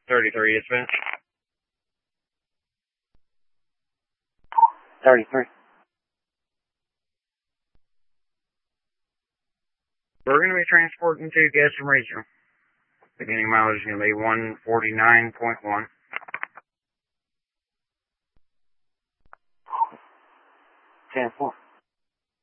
33 dispatch. 33. We're going to be transporting to Gaston Regional. Beginning mileage is going to be 149.1. 10-4.